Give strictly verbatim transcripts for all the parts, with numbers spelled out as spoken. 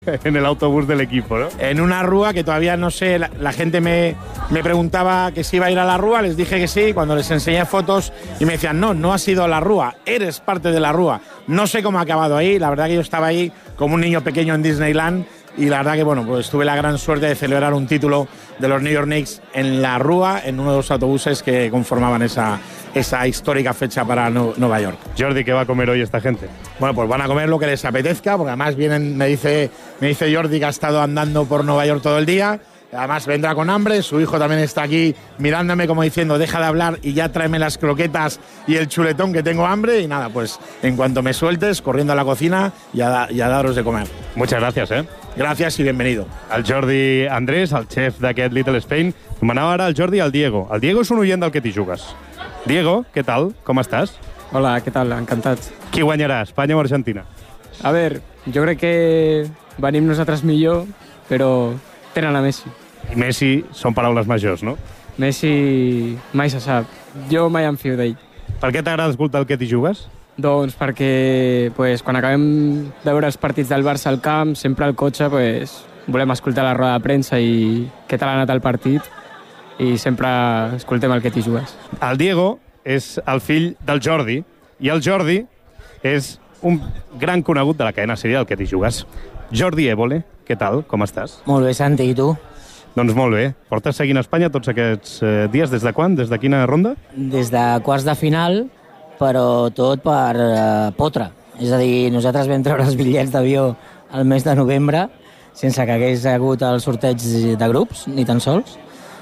en el autobús del equipo, ¿no? En una rúa que todavía no sé, la, la gente me, me preguntaba que si iba a ir a la rúa, les dije que sí, cuando les enseñé fotos y me decían, no, no has ido a la rúa, eres parte de la rúa. No sé cómo ha acabado ahí, la verdad que yo estaba ahí como un niño pequeño en Disneyland y la verdad que, bueno, pues tuve la gran suerte de celebrar un título de los New York Knicks en la rúa, en uno de los autobuses que conformaban esa, esa histórica fecha para no, Nueva York. Jordi, ¿qué va a comer hoy esta gente? Bueno, pues van a comer lo que les apetezca, porque además vienen, me dice, me dice Jordi que ha estado andando por Nueva York todo el día, además vendrá con hambre, su hijo también está aquí mirándome como diciendo, deja de hablar y ya tráeme las croquetas y el chuletón que tengo hambre, y nada, pues en cuanto me sueltes, corriendo a la cocina y a, y a daros de comer. Muchas gracias, eh? Gràcies i bienvenido. El Jordi Andrés, el xef d'aquest Little Spain. M'anava ara el Jordi i el Diego. El Diego és un oient del Que t'hi jugues. Diego, què tal? Com estàs? Hola, què tal? Encantat. Qui guanyarà, Espanya o Argentina? A veure, jo crec que venim nosaltres millor, però tenen a Messi. I Messi són paraules majors, no? Messi mai se sap. Jo mai em fio d'ell. Per què t'agrada escoltar el Que t'hi jugues? Doncs perquè pues, quan acabem de veure els partits del Barça al camp, sempre al cotxe pues, volem escoltar la roda de premsa i què tal ha anat el partit i sempre escoltem el Que t'hi jugues. El Diego és el fill del Jordi i el Jordi és un gran conegut de la cadena sèrie del Que t'hi jugues. Jordi Évole, què tal? Com estàs? Molt bé, Santi, i tu? Doncs molt bé. Portes seguint Espanya tots aquests eh, dies? Des de quan? Des de quina ronda? Des de quarts de final, però tot per eh, potra. És a dir, nosaltres vam treure els bitllets d'avió al mes de novembre sense que hagués hagut el sorteig de grups, ni tan sols.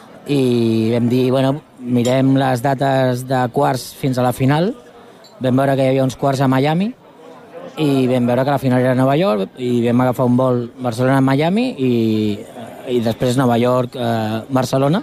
I vam dir, bueno, mirem les dates de quarts fins a la final. Vam veure que hi havia uns quarts a Miami i vam veure que la final era a Nova York i vam agafar un vol Barcelona-Miami i, i després Nova York-Barcelona.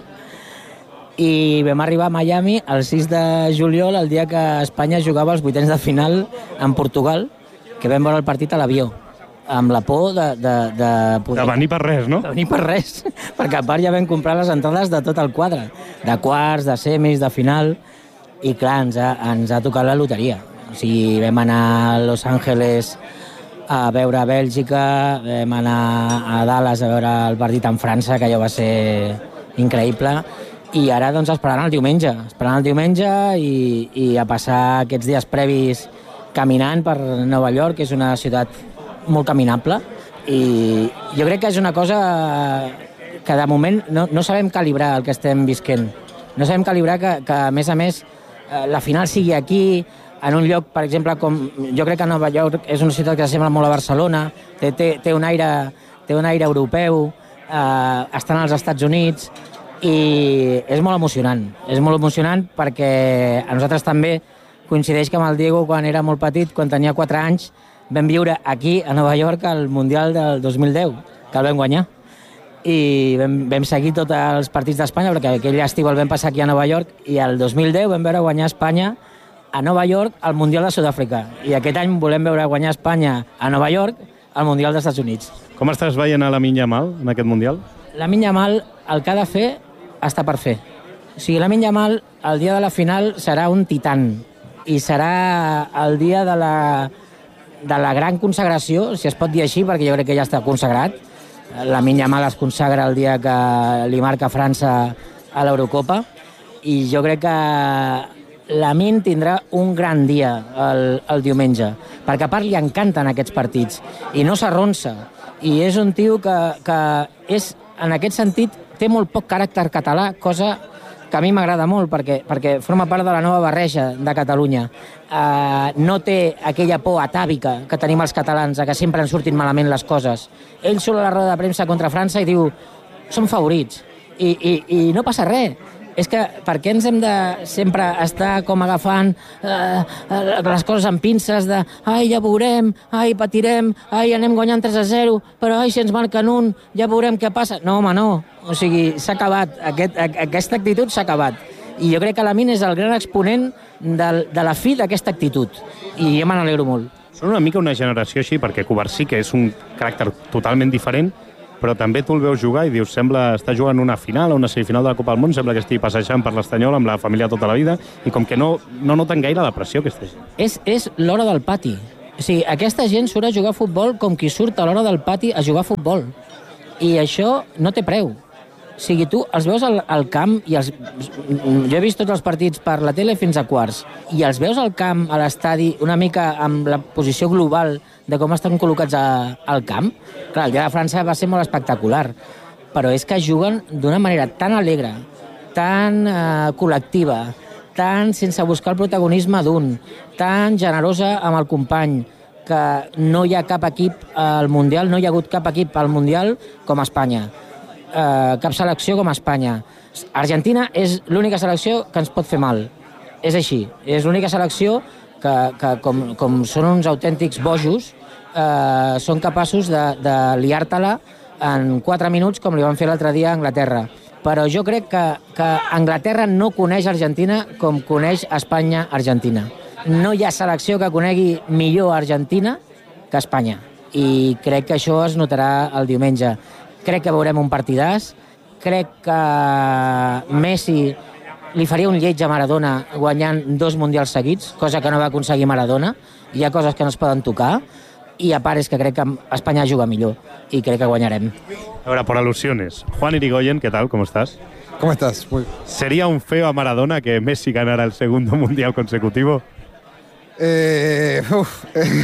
I vam arribar a Miami el sis de juliol, el dia que Espanya jugava els vuitens de final en Portugal, que vam veure el partit a l'avió, amb la por de... De, de, poder... de venir per res, no? De venir per res, perquè a part ja vam comprar les entrades de tot el quadre, de quarts, de semis, de final, i clar, ens ha, ens ha tocat la loteria. O sigui, vam anar a Los Angeles a veure a Bèlgica, vam anar a Dallas a veure el partit en França, que allò va ser increïble, i ara doncs esperant el diumenge, esperant el diumenge i, i a passar aquests dies previs caminant per Nova York, que és una ciutat molt caminable, i jo crec que és una cosa que de moment no, no sabem calibrar el que estem visquent. No sabem calibrar que, que a més a més, la final sigui aquí, en un lloc, per exemple, com jo crec que Nova York és una ciutat que s'assembla molt a Barcelona, té, té, té, un, aire, té un aire europeu, eh, estan als Estats Units, i és molt emocionant, és molt emocionant perquè a nosaltres també coincideix que amb el Diego quan era molt petit, quan tenia quatre anys, vam viure aquí a Nova York el Mundial del dos mil deu, que el vam guanyar, i vam, vam seguir tots els partits d'Espanya perquè aquell estiu el vam passar aquí a Nova York i el dos mil deu vam veure guanyar Espanya a Nova York al Mundial de Sud-àfrica i aquest any volem veure guanyar Espanya a Nova York al Mundial dels Estats Units. Com estàs veient a Lamine Yamal en aquest Mundial? Lamine Yamal el que ha de fer està per fer. O sigui, Lamine Yamal, el dia de la final, serà un titan. I serà el dia de la, de la gran consagració, si es pot dir així, perquè jo crec que ja està consagrat. Lamine Yamal es consagra el dia que li marca França a l'Eurocopa. I jo crec que Lamine tindrà un gran dia el, el diumenge. Perquè a part li encanten aquests partits. I no s'arronsa. I és un tio que, que és, en aquest sentit, té molt poc caràcter català, cosa que a mi m'agrada molt, perquè, perquè forma part de la nova barreja de Catalunya. Uh, no té aquella por atàvica que tenim els catalans, que sempre ens surtin malament les coses. Ell surt a la roda de premsa contra França i diu som favorits, i, i, i no passa res. És que per què ens hem de sempre estar com agafant eh, les coses amb pinces de ai, ja veurem, ai, patirem, ai, anem guanyant tres a zero, però ai, si ens marquen un, ja veurem què passa. No, home, no. O sigui, s'ha acabat. Aquest, aquesta actitud s'ha acabat. I jo crec que Lamine és el gran exponent de, de la fi d'aquesta actitud. I jo me n'alegro molt. Són una mica una generació així, perquè Covarsí, que és un caràcter totalment diferent, però també tu el veus jugar i dius, sembla estar jugant una final o una semifinal de la Copa del Món, sembla que estigui passejant per l'Estanyol amb la família tota la vida, i com que no, no noten gaire la pressió que està. És, és l'hora del pati. O sigui, aquesta gent surt a jugar a futbol com qui surt a l'hora del pati a jugar a futbol. I això no té preu. O sigui, tu els veus al, al camp i els... Jo he vist tots els partits per la tele fins a quarts i els veus al camp, a l'estadi, una mica amb la posició global de com estan col·locats a, al camp. Clar, el dia de França va ser molt espectacular, però és que juguen d'una manera tan alegre, tan eh, col·lectiva, tan sense buscar el protagonisme d'un, tan generosa amb el company, que no hi ha cap equip al Mundial, no hi ha hagut cap equip al Mundial com Espanya, uh, cap selecció com Espanya. Argentina és l'única selecció que ens pot fer mal, és així, és l'única selecció que, que com, com són uns autèntics bojos, uh, són capaços de, de liar-te-la en quatre minuts com li van fer l'altre dia a Anglaterra. Però jo crec que, que Anglaterra no coneix Argentina com coneix Espanya Argentina. No hi ha selecció que conegui millor Argentina que Espanya. I crec que això es notarà el diumenge. Crec que veurem un partidàs. Crec que Messi li faria un lleig a Maradona guanyant dos mundials seguits, cosa que no va aconseguir Maradona. Hi ha coses que no es poden tocar. Y a part és que crec que Espanya juga millor y crec que guanyarem. Ahora, por alusiones, Juan Irigoyen, ¿qué tal? ¿Cómo estás? ¿Cómo estás? Muy... ¿Sería un feo a Maradona que Messi ganara el segundo mundial consecutivo? Eh, uf.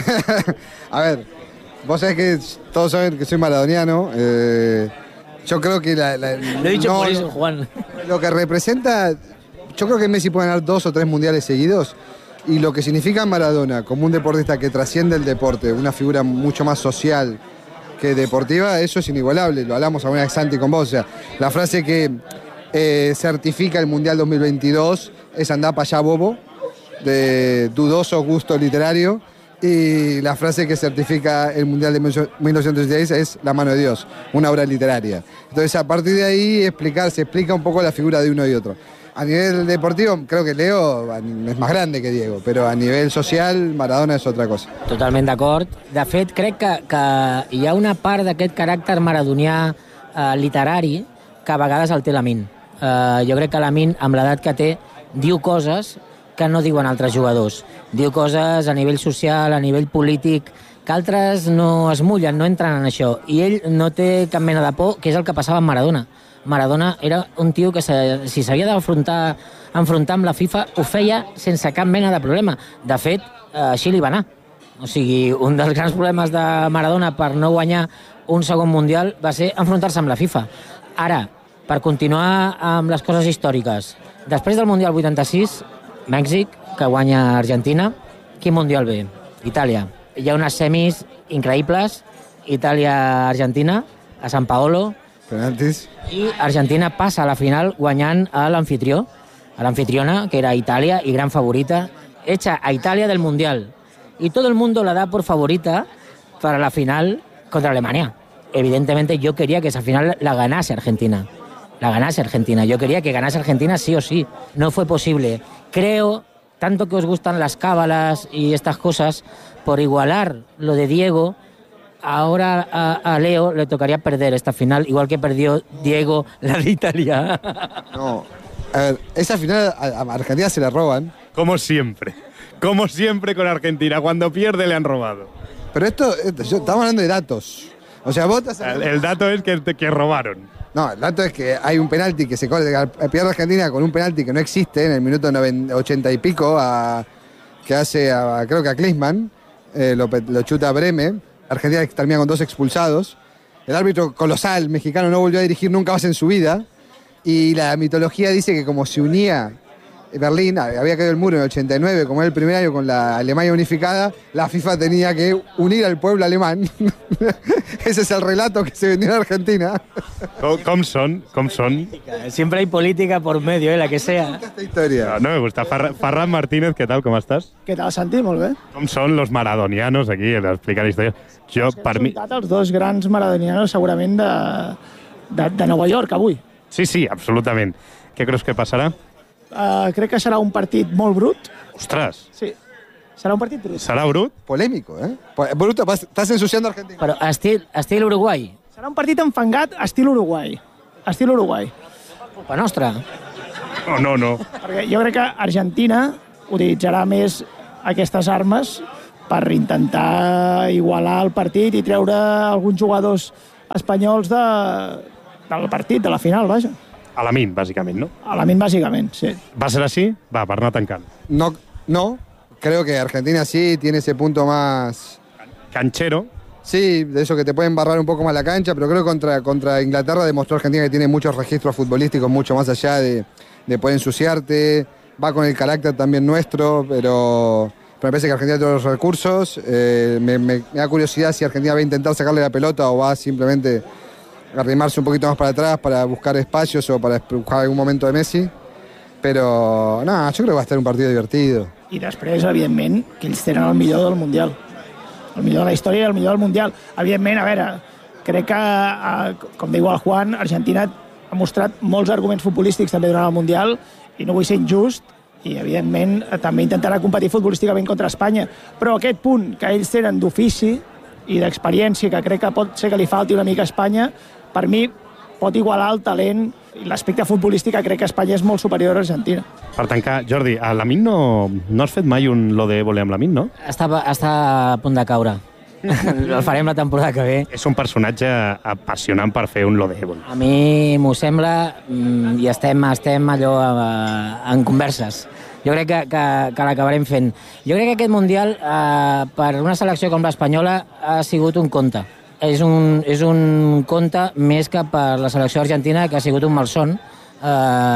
A ver, vos sabés que todos saben que soy maradoniano. Eh, yo creo que la, la, Lo he dicho no, por eso, Juan. Lo que representa, yo creo que Messi puede ganar dos o tres mundiales seguidos. Y lo que significa Maradona como un deportista que trasciende el deporte, una figura mucho más social que deportiva, eso es inigualable. Lo hablamos alguna vez, Santi, con vos. O sea, la frase que eh, certifica el Mundial dos mil veintidós es andá para allá, bobo, de dudoso gusto literario. Y la frase que certifica el Mundial de mil novecientos dieciséis es la mano de Dios, una obra literaria. Entonces, a partir de ahí, explicar, se explica un poco la figura de uno y otro. A nivel deportivo, creo que Leo es más grande que Diego, però a nivell social, Maradona és altra cosa. Totalment d'acord. De fet, crec que, que hi ha una part d'aquest caràcter maradonià eh, literari que a vegades el té Lamine. Eh, jo crec que Lamine, amb l'edat que té, diu coses que no diuen altres jugadors. Diu coses a nivell social, a nivell polític, que altres no es mullen, no entren en això. I ell no té cap mena de por, que és el que passava amb Maradona. Maradona era un tio que se, si s'havia d'afrontar enfrontar amb la FIFA ho feia sense cap mena de problema. De fet, així li va anar. O sigui, un dels grans problemes de Maradona per no guanyar un segon mundial va ser enfrontar-se amb la FIFA. Ara, per continuar amb les coses històriques, després del Mundial vuitanta-sis, Mèxic, que guanya Argentina, quin mundial ve? Itàlia. Hi ha unes semis increïbles, Itàlia-Argentina, a San Paolo, penaltis. I Argentina passa a la final guanyant a l'anfitrió, a l'anfitriona, que era Itàlia y gran favorita, hecha a Italia del Mundial. Y todo el mundo la da por favorita para la final contra Alemania. Evidentemente yo quería que esa final la ganase Argentina. La ganase Argentina. Yo quería que ganase Argentina sí o sí. No fue posible. Creo, tanto que os gustan las cábalas y estas cosas, por igualar lo de Diego, ahora a, a Leo le tocaría perder esta final, igual que perdió Diego la de Italia. No, a ver, esa final a, a Argentina se la roban. Como siempre. Como siempre con Argentina. Cuando pierde le han robado. Pero esto, esto yo, estamos hablando de datos. O sea, vos estás... El, el dato es que, que robaron. No, el dato es que hay un penalti que se corre, pierde Argentina con un penalti que no existe en el minuto ochenta y pico, a, que hace, a, creo que a Klinsmann, eh, lo, lo chuta a Breme. Argentina termina con dos expulsados. El árbitro colosal mexicano no volvió a dirigir nunca más en su vida. Y la mitología dice que como se unía Berlín, había caído el muro en el ochenta y nueve, como era el primer año con la Alemania unificada, la FIFA tenía que unir al pueblo alemán. Ese es el relato que se vendió en Argentina. ¿Cómo son? ¿Cómo son? Siempre hay política por medio, ¿eh? La que sea. Esta historia. No, no me gusta. Farra, Farran Martínez, ¿qué tal? ¿Cómo estás? Què tal, Santi? Molt bé. Com són los maradonianos aquí, a explicar històries? Jo, És que per hem mi... soltat els dos grans maradonianos segurament de, de, de Nova York avui. Sí, sí, absolutament. Què creus que passarà? Uh, crec que serà un partit molt brut. Ostres, Sí, serà un partit brut. serà brut? Polémico, ¿eh? Bruto, estás ensuciando a Argentina. Però estil, estil Uruguai. Serà un partit enfangat estil Uruguai. Estil Uruguai. Culpa nostra. No, no, no. Perquè jo crec que Argentina utilitzarà més aquestes armes per intentar igualar el partit i treure alguns jugadors espanyols de, del partit, de la final, vaja. A la min, bàsicament, ¿no? A la min, bàsicament, sí. ¿Va a ser así? Va, per anar tancant. No, no, creo que Argentina sí tiene ese punto más... Canchero. Sí, de eso que te pueden barrar un poco más la cancha, pero creo que contra, contra Inglaterra demostró Argentina que tiene muchos registros futbolísticos, mucho más allá de, de poder ensuciarte. Va con el carácter también nuestro, pero, pero me parece que Argentina tiene todos los recursos. Eh, me, me, me da curiosidad si Argentina va a intentar sacarle la pelota o va simplemente a arrimarse un poquito más para atrás para buscar espacios o para buscar algún momento de Messi. Però, no, jo crec que va estar un partit divertido. I després, evidentment, que ells tenen el millor del Mundial. El millor de la història i el millor del Mundial. Evidentment, a veure, crec que, com diu el Juan, Argentina ha mostrat molts arguments futbolístics també durant el Mundial i no vull ser injust i, evidentment, també intentarà competir futbolísticament contra Espanya. Però aquest punt que ells tenen d'ofici i d'experiència, que crec que pot ser que li falti una mica a Espanya, per mi pot igualar el talent i l'aspecte futbolístic, que crec que Espanya és molt superior a Argentina. Per tancar, Jordi, a Lamine no, no has fet mai un lo de voler amb Lamine, no? Està, està a punt de caure. El farem la temporada que ve. És un personatge apassionant per fer un lo de voler. A mi m'ho sembla i estem, estem allò en converses. Jo crec que, que, que l'acabarem fent. Jo crec que aquest Mundial, eh, per una selecció com l'espanyola, ha sigut un conte. És un, és un conte més que per la selecció argentina, que ha sigut un malson. Uh,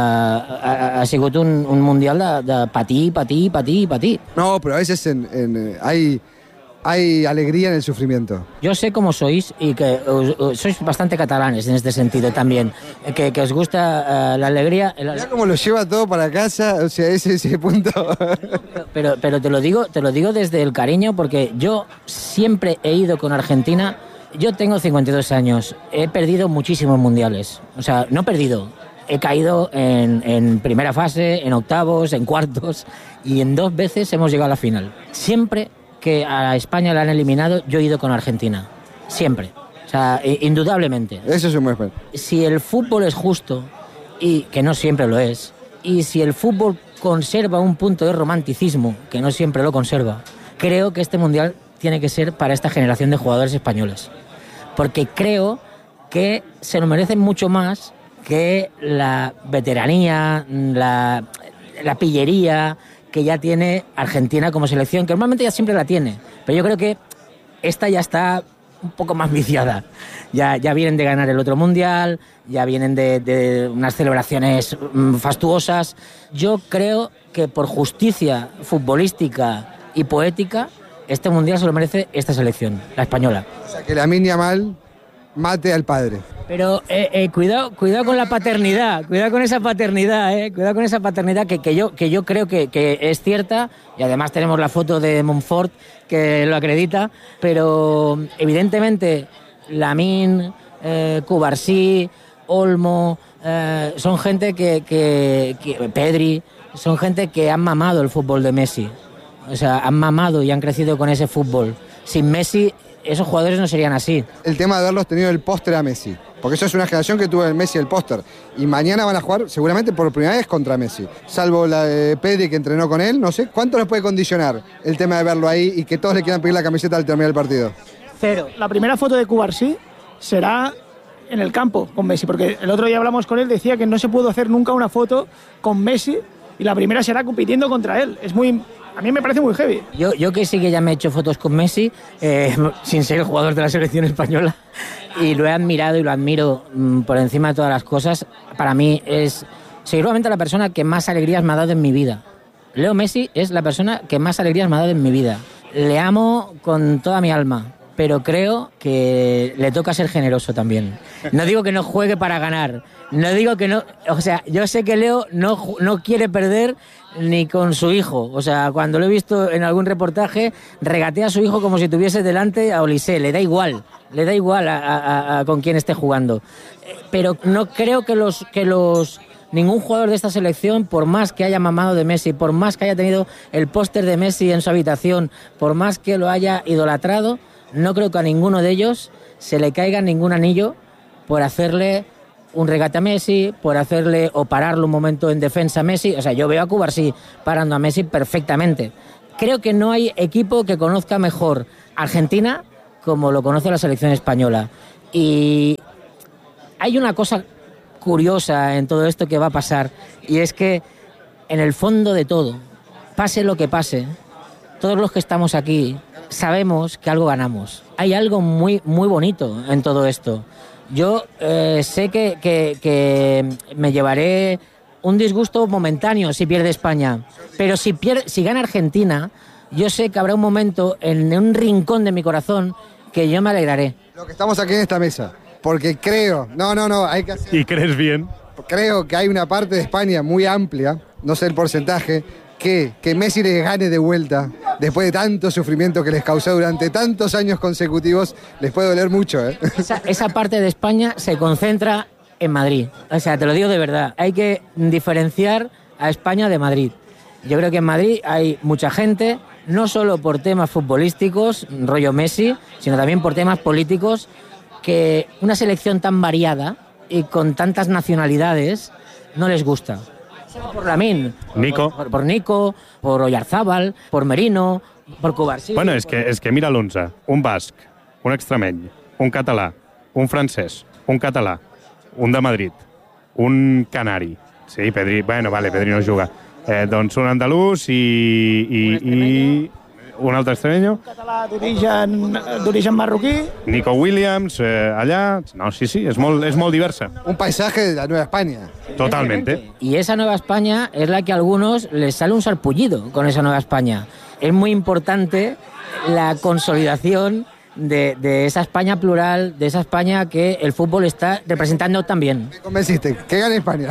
ha, ha sigut un, un mundial de, de patir, patir, patir, patir. No, pero a veces en, en, hay, hay alegría en el sufrimiento. Yo sé cómo sois y que os, os, sois bastante catalanes en este sentido también, que, que os gusta uh, la alegría. El... Mirá cómo lo lleva todo para casa, o sea, ese, ese punto. pero, pero te lo digo, te lo digo desde el cariño, porque yo siempre he ido con Argentina. Yo tengo cincuenta y dos años, he perdido muchísimos mundiales, o sea, no he perdido. He caído en, en primera fase, en octavos, en cuartos, y en dos veces hemos llegado a la final. Siempre que a España la han eliminado, yo he ido con Argentina. Siempre. O sea, indudablemente. Eso es un buen. Si el fútbol es justo, y que no siempre lo es, y si el fútbol conserva un punto de romanticismo, que no siempre lo conserva, creo que este Mundial tiene que ser para esta generación de jugadores españoles. Porque creo que se lo merecen mucho más que la veteranía, la, la pillería que ya tiene Argentina como selección, que normalmente ya siempre la tiene, pero yo creo que esta ya está un poco más viciada. Ya, ya vienen de ganar el otro Mundial, ya vienen de, de unas celebraciones fastuosas. Yo creo que por justicia futbolística y poética, este Mundial se lo merece esta selección, la española. O sea, que Lamine Yamal mate al padre. Pero eh, eh, cuidado, cuidado con la paternidad, cuidado con esa paternidad, eh, cuidado con esa paternidad que, que yo que yo creo que, que es cierta, y además tenemos la foto de Montfort que lo acredita, pero evidentemente Lamine, eh, Cubarsí, Olmo, eh, son gente que, que, que Pedri, son gente que han mamado el fútbol de Messi, o sea, han mamado y han crecido con ese fútbol. Sin Messi esos jugadores no serían así. El tema de haberlos tenido el póster a Messi. Porque eso es una generación que tuvo el Messi el póster. Y mañana van a jugar seguramente por primera vez contra Messi. Salvo la de Pedri que entrenó con él, no sé. ¿Cuánto les puede condicionar el tema de verlo ahí y que todos le quieran pedir la camiseta al terminar el partido? Cero. La primera foto de Cubarsí será en el campo con Messi. Porque el otro día hablamos con él, decía que no se pudo hacer nunca una foto con Messi y la primera será compitiendo contra él. Es muy... A mí me parece muy heavy. Yo, yo que sí que ya me he hecho fotos con Messi, eh, sin ser el jugador de la selección española, y lo he admirado y lo admiro mmm, por encima de todas las cosas. Para mí es seguramente la persona que más alegrías me ha dado en mi vida. Leo Messi es la persona que más alegrías me ha dado en mi vida. Le amo con toda mi alma, pero creo que le toca ser generoso también. No digo que no juegue para ganar, no digo que no... O sea, yo sé que Leo no, no quiere perder ni con su hijo. O sea, cuando lo he visto en algún reportaje, regatea a su hijo como si tuviese delante a Olise. Le da igual, le da igual a, a, a con quién esté jugando. Pero no creo que los... Que los ningún jugador de esta selección, por más que haya mamado de Messi, por más que haya tenido el póster de Messi en su habitación, por más que lo haya idolatrado, no creo que a ninguno de ellos se le caiga ningún anillo por hacerle un regate a Messi, por hacerle o pararlo un momento en defensa a Messi. O sea, yo veo a Cubarsí parando a Messi perfectamente. creo que no hay equipo que conozca mejor Argentina como lo conoce la selección española. Y hay una cosa curiosa en todo esto que va a pasar, y es que en el fondo de todo, pase lo que pase, todos los que estamos aquí sabemos que algo ganamos. Hay algo muy, muy bonito en todo esto. Yo eh, sé que, que, que me llevaré un disgusto momentáneo si pierde España, pero si, pierde, si gana Argentina, yo sé que habrá un momento en un rincón de mi corazón que yo me alegraré. Lo que estamos aquí en esta mesa, porque creo, no, no, no, hay que hacer... ¿Y crees bien? Creo que hay una parte de España muy amplia, no sé el porcentaje, que, que Messi les gane de vuelta, después de tanto sufrimiento que les causó durante tantos años consecutivos, les puede doler mucho, ¿eh? Esa, esa parte de España se concentra en Madrid. O sea, te lo digo de verdad, hay que diferenciar a España de Madrid. Yo creo que en Madrid hay mucha gente, no solo por temas futbolísticos, rollo Messi, sino también por temas políticos, que una selección tan variada y con tantas nacionalidades no les gusta. Por Lamine, Nico. Por, por Nico, por Oyarzábal, por Merino, por Cubarsí. Bueno, és que, és que mira l'onze. Un basc, un extremeny, un català, un francès, un català, un de Madrid, un canari. Sí, Pedri, bueno, vale, Pedri no juga. Eh, doncs un andalús i, i, i un altre extremeño. Un català d'origen marroquí. Nico Williams, eh, allà... No, sí, sí, és molt, és molt diversa. Un paisaje de la Nueva España. Totalmente. Y esa Nueva España es la que a algunos les sale un sarpullido con esa Nueva España. Es muy importante la consolidación de, de esa España plural, de esa España que el fútbol está representando también. Me convenciste, que gane España.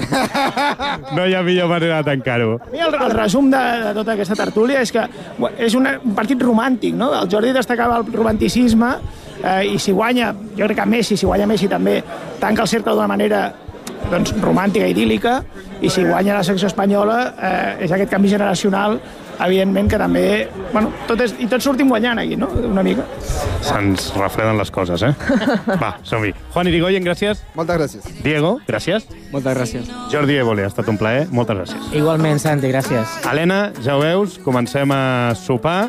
No hi ha millor manera de tancar-ho. A mi el, el resum de, de tota aquesta tertúlia és que és una, un partit romàntic, no? El Jordi destacava el romanticisme eh, i si guanya, jo crec que Messi, si guanya Messi també tanca el cercle d'una manera doncs, romàntica, idíl·lica, i si guanya la selecció espanyola eh, és aquest canvi generacional, evidentment que també... Bueno, tot és, i tots sortim guanyant aquí, no? Una mica. Se'ns refreden les coses, eh? Va, som-hi. Juan Irigoyen, gràcies. Moltes gràcies. Diego, gràcies. Moltes gràcies. Jordi Évole, ha estat un plaer. Moltes gràcies. Igualment, Santi, gràcies. Helena, ja ho veus, comencem a sopar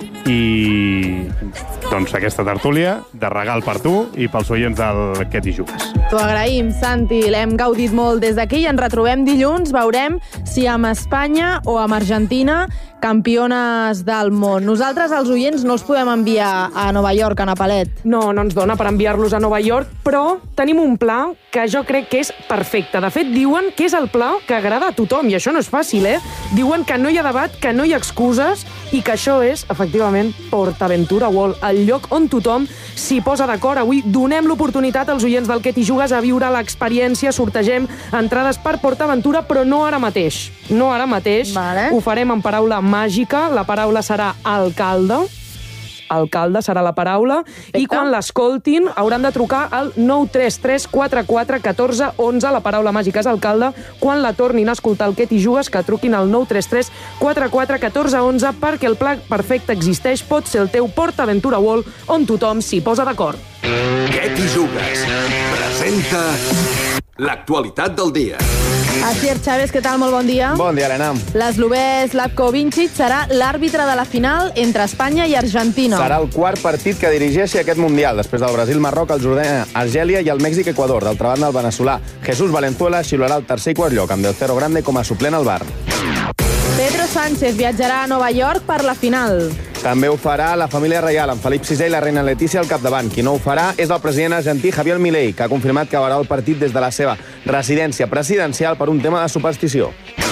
i doncs aquesta tertúlia de regal per tu i pels oients del Què t'hi jugues. T'ho agraïm, Santi. L'hem gaudit molt des d'aquí i ens retrobem dilluns. Veurem si amb Espanya o amb Argentina, campiones del món. Nosaltres, els oients, no els podem enviar a Nova York, a Napalet. No, no ens dona per enviar-los a Nova York, però tenim un pla que jo crec que és perfecte. De fet, diuen que és el pla que agrada a tothom, i això no és fàcil, eh? Diuen que no hi ha debat, que no hi ha excuses, i que això és, efectivament, PortAventura World, el lloc on tothom s'hi posa d'acord. Avui donem l'oportunitat als oients del Què t'hi jugues a viure l'experiència, sortegem entrades per PortAventura, però no ara mateix. No ara mateix. Vale. Ho farem en paraula màgica. La paraula serà alcalde. Alcalde serà la paraula. Perfecte. I quan l'escoltin hauran de trucar al nou tres tres quatre quatre un quatre un u. La paraula màgica és alcalde. Quan la tornin a escoltar el Què t'hi jugues, que truquin al nou tres tres quatre quatre un quatre un u, perquè el pla perfecte existeix, pot ser el teu PortAventura World, on tothom s'hi posa d'acord. Què t'hi jugues? Presenta l'actualitat del dia. Asier Chávez, què tal? Molt bon dia. Bon dia, Helena. L'eslovè Slavko Vincic serà l'àrbitre de la final entre Espanya i Argentina. Serà el quart partit que dirigeixi aquest Mundial, després del Brasil-Marroc, el Jordània, Argèlia i el Mèxic-Equador. D'altra banda, el veneçolà Jesús Valenzuela xiularà el tercer i quart lloc, amb Del Cerro Grande com a suplent al bar. Pedro Sánchez viatjarà a Nova York per la final. També ho farà la família reial, amb Felip sisè i la reina Letícia al capdavant. Qui no ho farà és el president argentí Javier Milei, que ha confirmat que veurà el partit des de la seva residència presidencial per un tema de superstició.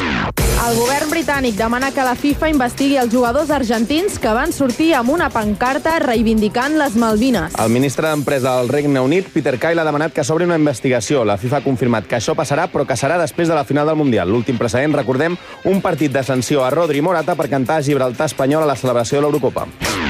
El govern britànic demana que la FIFA investigui els jugadors argentins que van sortir amb una pancarta reivindicant les Malvines. El ministre d'Empresa del Regne Unit, Peter Kyle, ha demanat que s'obri una investigació. La FIFA ha confirmat que això passarà, però que serà després de la final del Mundial. L'últim precedent, recordem, un partit de sanció a Rodri Morata per cantar a Gibraltar espanyol a la celebració de l'Eurocopa.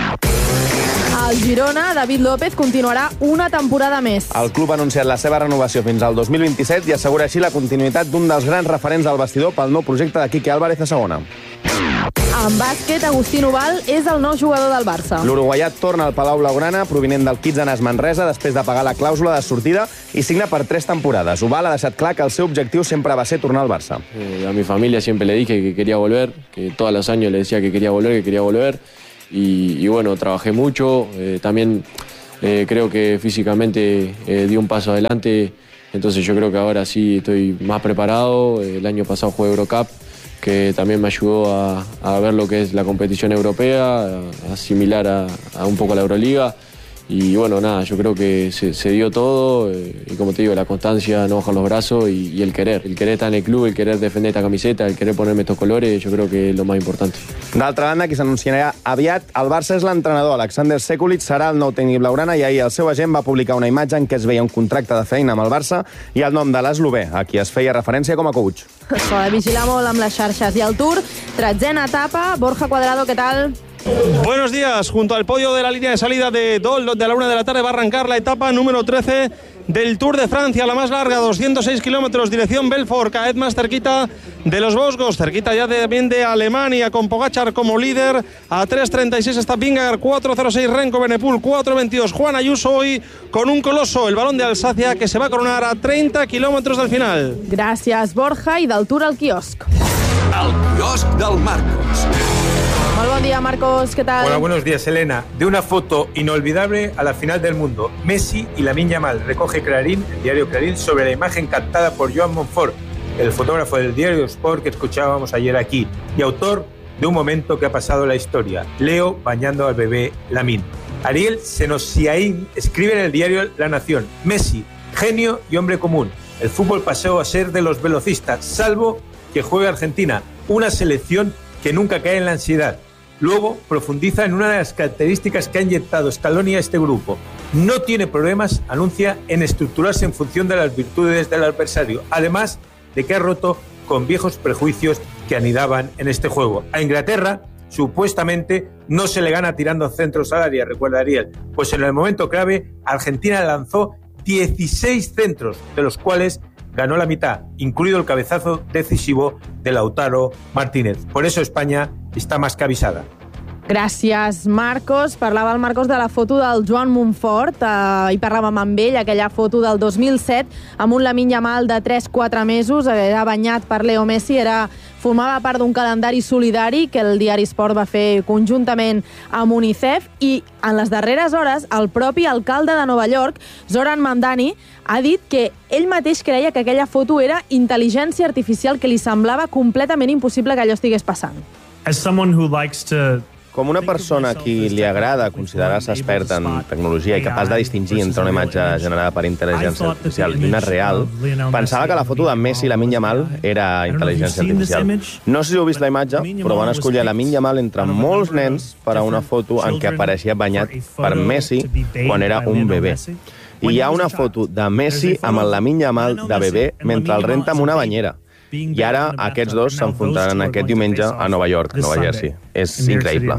Al Girona, David López continuarà una temporada més. El club ha anunciat la seva renovació fins al dos mil vint-i-set i assegura així la continuïtat d'un dels grans referents del vestidor pel nou projecte de Quique Álvarez a segona. En bàsquet, Agustí Noval és el nou jugador del Barça. L'uruguaià torna al Palau Blaugrana, provinent del Kitsanas Manresa, després de pagar la clàusula de sortida i signa per tres temporades. Oval ha deixat clar que el seu objectiu sempre va ser tornar al Barça. Eh, a mi familia siempre le dije que quería volver, que todos los años le decía que quería volver, que quería volver. Y, y bueno, trabajé mucho. Eh, también eh, creo que físicamente eh, di un paso adelante. Entonces yo creo que ahora sí estoy más preparado. El año pasado jugué Eurocup, que también me ayudó a, a ver lo que es la competición europea, a asimilar a, a un poco la Euroliga. Y bueno, nada, yo creo que se, se dio todo, eh, y como te digo, la constancia, no bajar los brazos y, y el querer. El querer estar en el club, el querer defender esta camiseta, el querer ponerme estos colores, yo creo que es lo más importante. D'altra banda, qui s'anunciarà aviat al Barça és l'entrenador. Alexander Sekulic serà el nou tècnic blaugrana i ahir el seu agent va publicar una imatge en què es veia un contracte de feina amb el Barça i el nom de l'eslovè, a qui es feia referència com a coach. S'ha de vigilar molt amb les xarxes. I el Tour, tretzena etapa. Borja Cuadrado, ¿qué tal? Buenos días. Junto al podio de la línea de salida de Dol, donde a la una de la tarde va a arrancar la etapa número trece del Tour de Francia, la más larga, doscientos seis kilómetros, dirección Belfort, cada vez más cerquita de los Vosgos, cerquita ya de, también de Alemania, con Pogačar como líder. A tres treinta y seis está Vingegaard, cuatro cero seis Renko Benepul, cuatro veintidós Juan Ayuso, hoy con un coloso, el Balón de Alsacia, que se va a coronar a treinta kilómetros del final. Gràcies, Borja. I del Tour al quiosc. El quiosc del Marcos. Muy buen día, Marcos, ¿qué tal? Hola, buenos días, Elena. De una foto inolvidable a la final del mundo, Messi y Lamine Yamal, recoge Clarín, el diario Clarín, sobre la imagen captada por Joan Monfort, el fotógrafo del diario Sport que escuchábamos ayer aquí, y autor de un momento que ha pasado la historia, Leo bañando al bebé Lamine. Ariel Senosiaín escribe en el diario La Nación: Messi, genio y hombre común. El fútbol pasó a ser de los velocistas, salvo que juegue Argentina, una selección que nunca cae en la ansiedad. Luego profundiza en una de las características que ha inyectado Scaloni a este grupo. No tiene problemas, anuncia, en estructurarse en función de las virtudes del adversario, además de que ha roto con viejos prejuicios que anidaban en este juego. A Inglaterra, supuestamente, no se le gana tirando centros al área, recuerda Ariel, pues en el momento clave, Argentina lanzó dieciséis centros, de los cuales ganó la mitad, incluido el cabezazo decisivo de Lautaro Martínez. Por eso España está más que avisada. Gràcies, Marcos. Parlava el Marcos de la foto del Joan Monfort, eh, i parlàvem amb ell, aquella foto del dos mil set, amb un Lamine Yamal de tres quatre mesos, era banyat per Leo Messi, era, formava part d'un calendari solidari que el diari Sport va fer conjuntament amb UNICEF, i en les darreres hores el propi alcalde de Nova York, Zoran Mamdani, ha dit que ell mateix creia que aquella foto era intel·ligència artificial, que li semblava completament impossible que allò estigués passant. As someone who likes to Com una persona a qui li agrada considerar-se expert en tecnologia i capaç de distingir entre una imatge generada per intel·ligència artificial i una real, pensava que la foto de Messi i Lamine Yamal era intel·ligència artificial. No sé si heu vist la imatge, però van escollir Lamine Yamal entre molts nens per a una foto en què apareixia banyat per Messi quan era un bebè. I hi ha una foto de Messi amb el Lamine Yamal de bebè mentre el renta amb una banyera. I ara aquests dos s'enfrontaran aquest diumenge a Nova York, Nova Jersey. És increïble.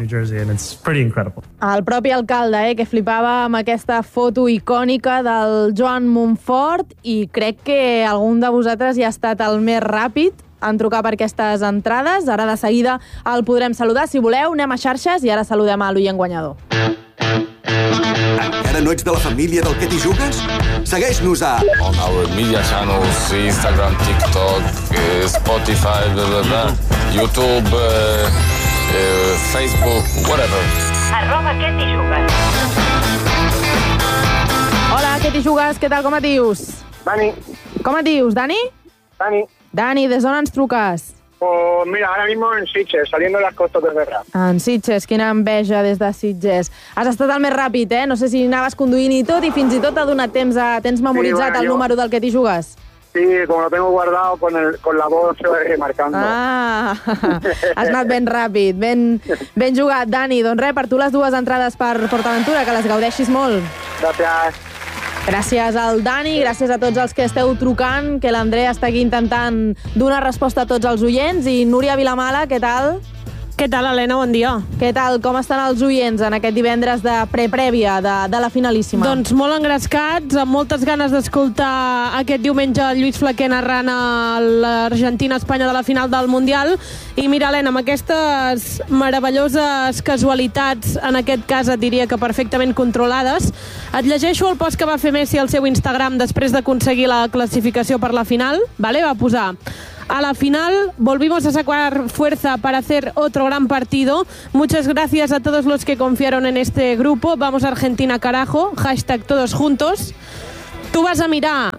El propi alcalde, eh, que flipava amb aquesta foto icònica del Joan Monfort, i crec que algun de vosaltres ja ha estat el més ràpid en trucar per aquestes entrades. Ara de seguida el podrem saludar. Si voleu, anem a xarxes i ara saludem a l'oient guanyador. Encara no ets de la família del Que t'hi jugues? Segueix-nos a... On our media channels, Instagram, TikTok, eh, Spotify, blah, blah, blah, YouTube, eh, eh, Facebook, whatever. Arroba Que t'hi jugues. Hola, Que t'hi jugues? Què tal, com et dius? Dani. Com et dius, Dani? Dani. Dani, des d'on ens truques? Pues mira, ahora mismo en Sitges, saliendo de las costas de Berra. En Sitges, quina enveja des de Sitges. Has estat el més ràpid, eh? No sé si anaves conduint i tot, i fins i tot t'ha donat temps a... Tens memoritzat sí, bueno, el jo... número del Que t'hi jugues? Sí, como lo tengo guardado con, el, con la voz eh, marcando. Ah, has anat ben ràpid, ben, ben jugat, Dani. Doncs res, per tu les dues entrades per PortAventura, que les gaudeixis molt. Gràcies. Gràcies al Dani, gràcies a tots els que esteu trucant, que l'Andrea està aquí intentant donar resposta a tots els oients. I Núria Vilamala, què tal? Què tal, Helena? Bon dia. Què tal? Com estan els oients en aquest divendres de preprèvia de, de la finalíssima? Doncs molt engrescats, amb moltes ganes d'escoltar aquest diumenge Lluís Flaquer narrant l'Argentina-Espanya de la final del Mundial. I mira, Helena, amb aquestes meravelloses casualitats, en aquest cas et diria que perfectament controlades, et llegeixo el post que va fer Messi al seu Instagram després d'aconseguir la classificació per la final. Vale? Va posar: a la final volvimos a sacar fuerza para hacer otro gran partido. Muchas gracias a todos los que confiaron en este grupo. Vamos a Argentina, carajo. Hashtag todos juntos. Tu vas a mirar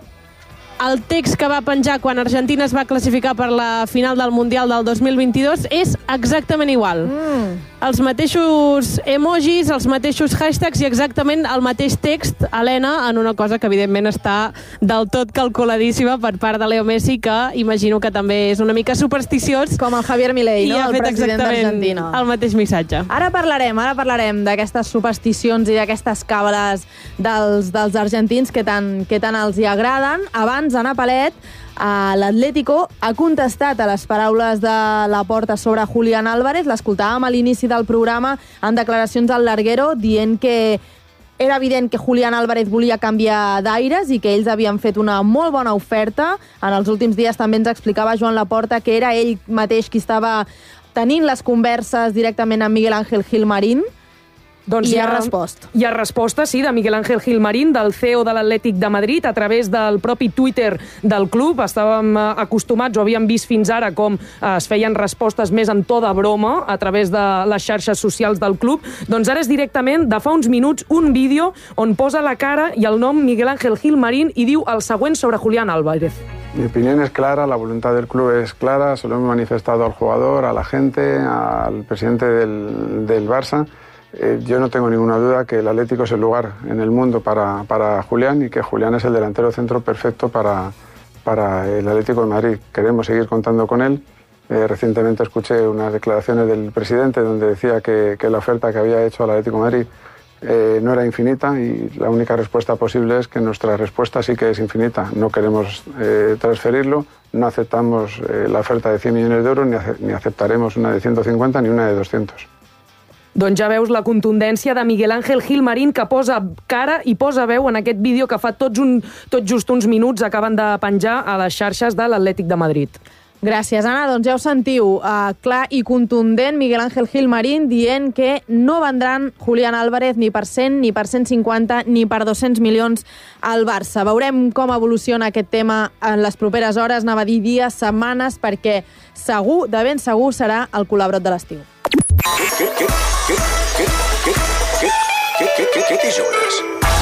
el text que va penjar quan Argentina es va classificar per la final del Mundial del dos mil vint-i-dos. És exactament igual. Mm. Els mateixos emojis, els mateixos hashtags i exactament el mateix text, Helena, en una cosa que evidentment està del tot calculadíssima per part de Leo Messi, que imagino que també és una mica supersticiós. Com el Javier Milei, no? I ha el fet president d'Argentina. El mateix missatge. Ara parlarem, ara parlarem d'aquestes supersticions i d'aquestes càbales dels, dels argentins que tant, que tant els hi agraden. Abans, Ana Palet, l'Atlético ha contestat a les paraules de Laporta sobre Julián Álvarez. L'escoltàvem a l'inici del programa en declaracions al larguero dient que era evident que Julián Álvarez volia canviar d'aires i que ells havien fet una molt bona oferta. En els últims dies també ens explicava Joan Laporta que era ell mateix qui estava tenint les converses directament amb Miguel Ángel Gilmarín. Doncs I hi ha resposta. Hi ha resposta, sí, de Miguel Ángel Gilmarín, del C E O de l'Atlètic de Madrid, a través del propi Twitter del club. Estàvem acostumats, o havíem vist fins ara, com es feien respostes més en to de broma a través de les xarxes socials del club. Doncs ara és directament, de fa uns minuts, un vídeo on posa la cara i el nom Miguel Ángel Gilmarín i diu el següent sobre Julián Álvarez. Mi opinión es clara, la voluntad del club es clara, se lo hemos manifestado al jugador, a la gente, al presidente del, del Barça. Eh, yo no tengo ninguna duda que el Atlético es el lugar en el mundo para, para Julián y que Julián es el delantero centro perfecto para, para el Atlético de Madrid. Queremos seguir contando con él. Eh, recientemente escuché unas declaraciones del presidente donde decía que, que la oferta que había hecho al Atlético de Madrid eh, no era infinita y la única respuesta posible es que nuestra respuesta sí que es infinita. No queremos eh, transferirlo, no aceptamos eh, la oferta de cien millones de euros ni, ace ni aceptaremos una de ciento cincuenta ni una de doscientos. Doncs ja veus la contundència de Miguel Ángel Gilmarín, que posa cara i posa veu en aquest vídeo que fa tots un, tot just uns minuts acaben de penjar a les xarxes de l'Atlètic de Madrid. Gràcies, Anna. Doncs ja ho sentiu, uh, clar i contundent, Miguel Ángel Gilmarín dient que no vendran Julián Álvarez ni per cent, ni per cent cinquanta, ni per dos-cents milions al Barça. Veurem com evoluciona aquest tema en les properes hores, anava a dir dies, setmanes, perquè segur, de ben segur, serà el colabrot de l'estiu. Què, què, què, què, què, què, què, què, què, què t'hi jugues?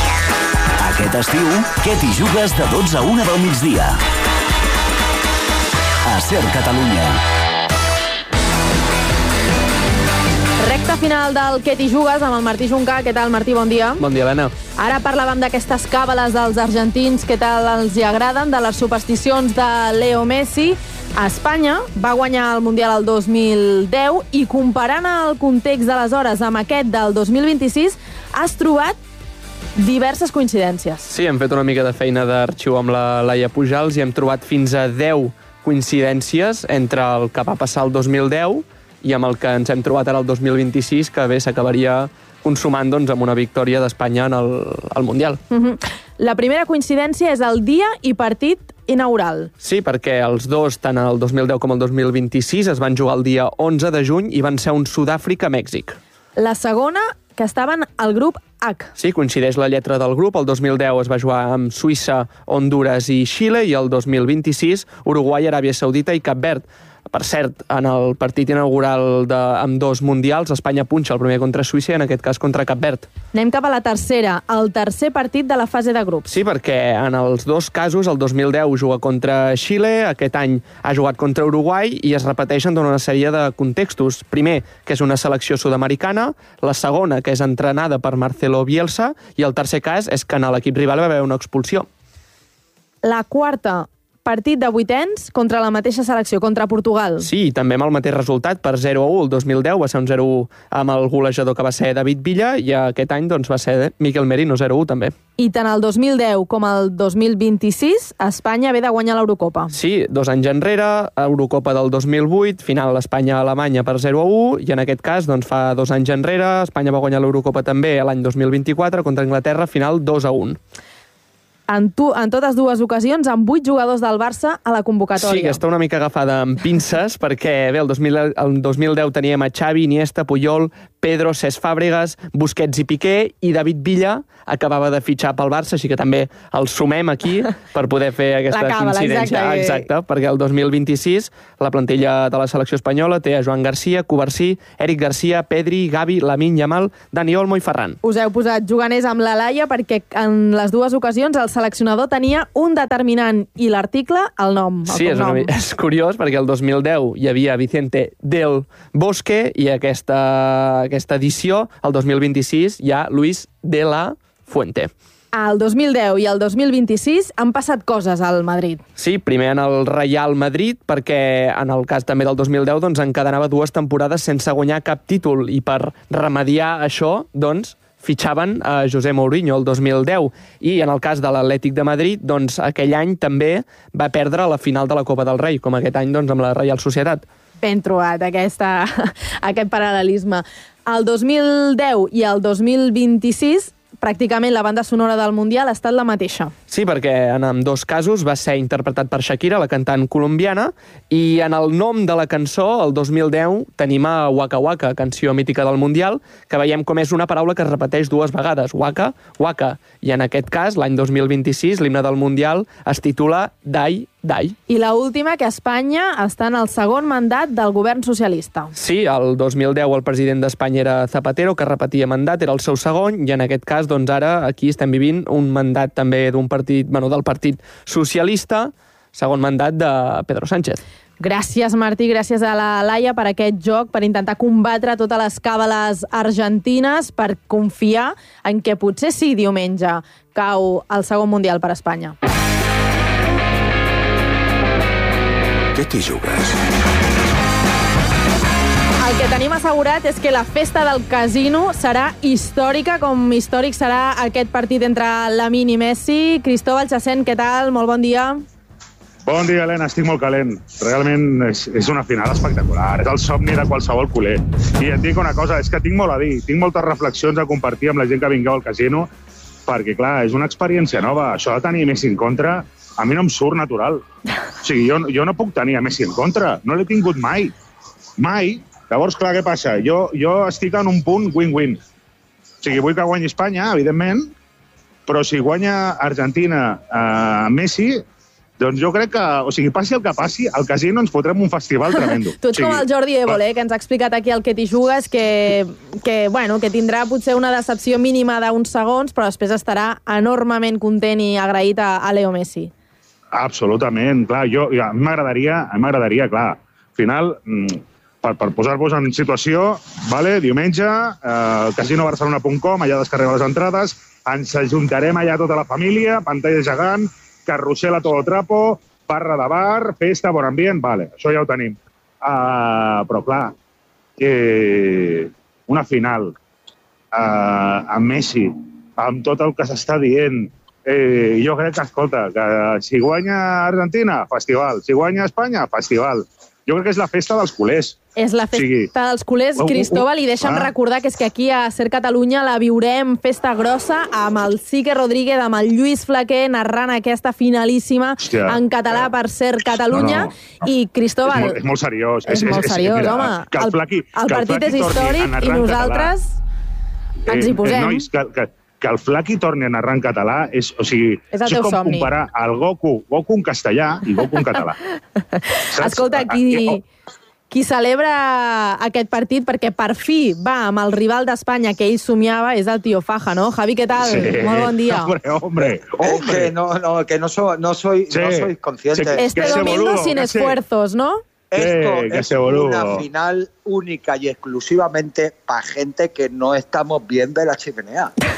Aquest estiu, què t'hi jugues de dotze a una del migdia? A Ser Catalunya. Recta final del Què t'hi jugues amb el Martí Juncà. Què tal, Martí? Bon dia. Bon dia, Helena. Ara parlàvem d'aquestes càbales dels argentins, què tal els hi agraden, de les supersticions de Leo Messi. A Espanya va guanyar el Mundial el dos mil deu i comparant el context d'aleshores amb aquest del dos mil vint-i-sis has trobat diverses coincidències. Sí, hem fet una mica de feina d'arxiu amb la Laia Pujals i hem trobat fins a deu coincidències entre el que va passar el dos mil deu i amb el que ens hem trobat ara el dos mil vint-i-sis, que bé s'acabaria consumant doncs, amb una victòria d'Espanya en el, el Mundial. Uh-huh. La primera coincidència és el dia i partit inaugural. Sí, perquè els dos, tant el dos mil deu com el dos mil vint-i-sis, es van jugar el dia onze de juny i van ser un Sud-àfrica-Mèxic. La segona, que estaven al grup H. Sí, coincideix la lletra del grup. El dos mil deu es va jugar amb Suïssa, Hondures i Xile i el dos mil vint-i-sis Uruguai, Aràbia Saudita i Cap Verd. Per cert, en el partit inaugural de, amb dos mundials, Espanya punxa el primer contra Suïssa i en aquest cas contra Cap Verd. Anem cap a la tercera, el tercer partit de la fase de grups. Sí, perquè en els dos casos, el dos mil deu juga contra Xile, aquest any ha jugat contra Uruguai i es repeteixen d'una sèrie de contextos. Primer, que és una selecció sud-americana, la segona, que és entrenada per Marcelo Bielsa, i el tercer cas és que en l'equip rival va haver una expulsió. La quarta, partit de vuitens contra la mateixa selecció, contra Portugal. Sí, també amb el mateix resultat, per zero a u. El dos mil deu va ser un zero a u amb el golejador que va ser David Villa, i aquest any doncs, va ser Miquel Merino, zero a u també. I tant el dos mil deu com el dos mil vint-i-sis, Espanya ve de guanyar l'Eurocopa. Sí, dos anys enrere, Eurocopa del dos mil vuit, final Espanya-Alemanya per zero a u, i en aquest cas, doncs, fa dos anys enrere, Espanya va guanyar l'Eurocopa també l'any dos mil vint-i-quatre contra Anglaterra, final dos a un. En, tu, en totes dues ocasions, amb vuit jugadors del Barça a la convocatòria. Sí, que està una mica agafada amb pinces, perquè bé, el dos mil, el dos mil deu teníem a Xavi, Iniesta, Puyol, Pedro, Cesc Fàbregas, Busquets i Piqué, i David Villa acabava de fitxar pel Barça, així que també el sumem aquí per poder fer aquesta Càbala, coincidència. exacte. exacte, perquè el dos mil vint-i-sis la plantilla de la selecció espanyola té a Joan Garcia, Cubarsí, Eric Garcia, Pedri, Gavi, Lamine Yamal, Dani Olmo i Ferran. Us heu posat juganers amb la Laia perquè en les dues ocasions el seleccionador tenia un determinant i l'article, el nom, el sí, és, una, és curiós, perquè el dos mil deu hi havia Vicente del Bosque i aquesta, aquesta edició, el dos mil vint-i-sis, hi ha Luis de la Fuente. El dos mil deu i el dos mil vint-i-sis han passat coses al Madrid. Sí, primer en el Real Madrid, perquè en el cas també del dos mil deu doncs, encadenava dues temporades sense guanyar cap títol, i per remediar això, doncs, fitxaven a José Mourinho el dos mil deu, i en el cas de l'Atlètic de Madrid, doncs, aquell any també va perdre la final de la Copa del Rei, com aquest any doncs, amb la Reial Societat. Ben trobat, aquesta, aquest paral·lelisme. El dos mil deu i el dos mil vint-i-sis pràcticament la banda sonora del Mundial ha estat la mateixa. Sí, perquè en ambdós casos va ser interpretat per Shakira, la cantant colombiana, i en el nom de la cançó, el dos mil deu, tenim a Waka Waka, canció mítica del Mundial, que veiem com és una paraula que es repeteix dues vegades, Waka, Waka. I en aquest cas, l'any dos mil vint-i-sis, l'himne del Mundial es titula Dai, Dai. I l'última, que Espanya està en el segon mandat del govern socialista. Sí, el dos mil deu el president d'Espanya era Zapatero, que repetia mandat, era el seu segon, i en aquest cas, doncs ara, aquí estem vivint un mandat també d'un partit, bueno, del Partit Socialista, segon mandat de Pedro Sánchez. Gràcies, Martí, gràcies a la Laia per aquest joc, per intentar combatre totes les càbales argentines, per confiar en que potser sí, diumenge, cau el segon Mundial per Espanya. Què t'hi jugues? El que tenim assegurat és que la festa del casino serà històrica, com històric serà aquest partit entre Lamine i Messi. Cristóbal Chacén, què tal? Molt bon dia. Bon dia, Helena. Estic molt calent. Realment és, és una final espectacular. És el somni de qualsevol culer. I et dic una cosa, és que tinc molt a dir. Tinc moltes reflexions a compartir amb la gent que vingueu al casino, perquè, clar, és una experiència nova. Això de tenir Messi en contra, a mi no em surt natural. O sigui, jo, jo no puc tenir a Messi en contra. No l'he tingut mai. Mai. Llavors, clar, què passa? Jo, jo estic en un punt win-win. O sigui, vull que guanyi Espanya, evidentment, però si guanya Argentina a eh, Messi, doncs jo crec que, o sigui, passi el que passi, al casino ens fotrem un festival tremendo. Tu ets o sigui, com el Jordi Évole, eh, que ens ha explicat aquí el que t'hi jugues, que, que, bueno, que tindrà potser una decepció mínima d'uns segons, però després estarà enormement content i agraït a, a Leo Messi. Absolutament, clar. Jo, a mi m'agradaria, a mi m'agradaria, clar, al final, per, per posar-vos en situació, vale, diumenge, eh, al casino barcelona punt com, allà descarregueu les entrades, ens ajuntarem allà tota la família, pantalla gegant, carrusel a todo trapo, barra de bar, festa, bon ambient, vale, això ja ho tenim. Uh, però, clar, eh, una final uh, amb Messi, amb tot el que s'està dient, eh, jo crec que, escolta, que si guanya Argentina, festival. Si guanya Espanya, festival. Jo crec que és la festa dels culers. És la festa o sigui, dels culers, Cristóbal, i deixa'm ah. recordar que és que aquí a Ser Catalunya la viurem festa grossa amb el Sique Rodríguez, amb el Lluís Flaquer, narrant aquesta finalíssima Hòstia, en català per Ser Catalunya. No, no. I, Cristóbal... És molt, és molt seriós. És, és molt seriós, és, mira, home. Que el, flaqui, el, el partit és històric i nosaltres català. ens hi posem. Eh, nois, que, que, que el Flaqui torni a narrar en català és, o sigui, és, és com somni. Comparar el Goku, Goku en castellà i Goku en català. Saps? Escolta, qui, qui celebra aquest partit perquè per fi va amb el rival d'Espanya que ell somiava és el Tío Faja, ¿no? Javi, ¿qué tal? Sí. Molt bon dia. Hombre, hombre, hombre. Es que no, no, que no, so, no, soy, sí. no soy consciente. Sí, este domingo boludo, sin esfuerzos, ¿no? Esto sí, es una final única y exclusivamente para gente que no estamos bien de la chimenea.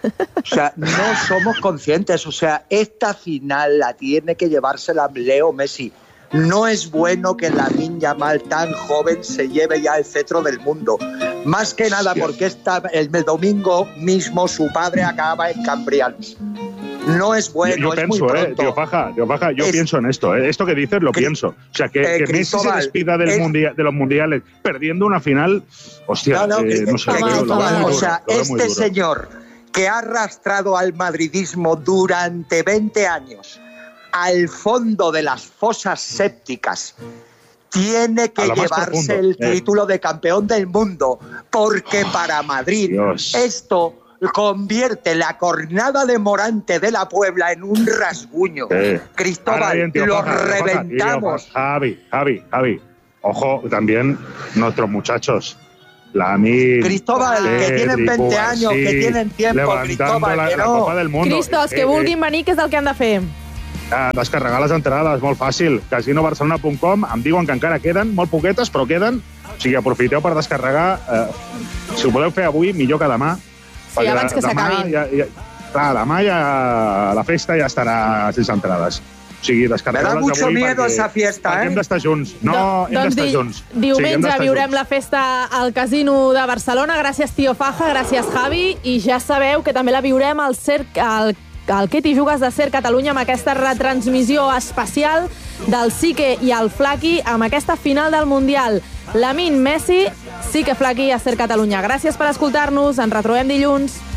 O sea, no somos conscientes. O sea, esta final la tiene que llevársela Leo Messi. No es bueno que Lamine Yamal, tan joven, se lleve ya el cetro del mundo. Más que nada porque esta, el, el domingo mismo su padre acaba en Cambrians. No es bueno, yo, yo es pienso, muy pronto. Eh, tío Faja, tío Faja, yo es, pienso en esto. Eh. Esto que dices lo pienso. O sea, que, eh, que Messi se despida del es, mundial, de los mundiales perdiendo una final. Hostia, no, no, eh, que, no sé. que, Lo, que, lo, lo, o sea, lo este señor que ha arrastrado al madridismo durante veinte años al fondo de las fosas sépticas, tiene que llevarse el eh. título de campeón del mundo, porque para Madrid Dios. esto convierte la cornada de Morante de la Puebla en un rasguño. Eh. Cristóbal, bien, tío, lo Paja, reventamos. Tío, Javi, Javi, Javi, ojo, también nuestros muchachos. Lamine, Cristóbal, Pedri, que tienen veinte años, sí, que tienen tiempo, Cristóbal, la, que la no. Copa del Mundo. Cristo, els que eh, vulguin venir, què és el que han de fer? Eh, descarregar les entrades, molt fàcil. casino barcelona punt com, em diuen que encara queden, molt poquetes, però queden. O sigui, aprofiteu per descarregar. Eh, si ho voleu fer avui, millor que demà. Sí, abans que s'acabin. Ja, ja, clar, demà ja la festa ja estarà sense entrades. O sigui, descarregueu-les avui. Me da mucho miedo perquè, esa fiesta, perquè eh? hem d'estar junts. No, Do, hem d'estar junts. Diumenge sí, viurem junts. la festa al Casino de Barcelona. Gràcies, Tío Faja, gràcies, Javi. I ja sabeu que també la viurem al Cerc... Al el Què t'hi jugues de Ser Catalunya amb aquesta retransmissió especial del Sique i el Flaqui amb aquesta final del Mundial. Lamine, Messi, Sique, Flaqui a Ser Catalunya. Gràcies per escoltar-nos, ens retrobem dilluns.